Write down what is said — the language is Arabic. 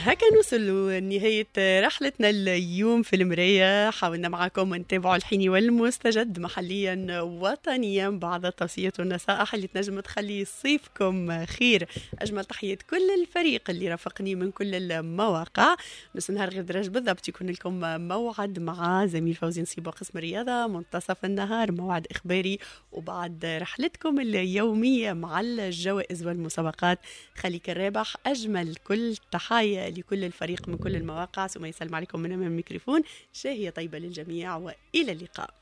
هكا نوصلوا لنهاية رحلتنا اليوم في المراية. حاولنا معكم نتابعوا الحين والمستجد محليا وطنيا بعض التوصيات والنصائح اللي تنجم تخلي صيفكم خير. أجمل تحية كل الفريق اللي رافقني من كل المواقع. نص نهار غير درج بالضبط يكون لكم موعد مع زميل فوزي نصيب قسم الرياضة. منتصف النهار موعد إخباري، وبعد رحلتكم اليومية مع الجوائز والمسابقات خليك الرابح. أجمل كل تحية لكل الفريق من كل المواقع. ثم يسلم عليكم من أمام الميكروفون. شاهية طيبة للجميع وإلى اللقاء.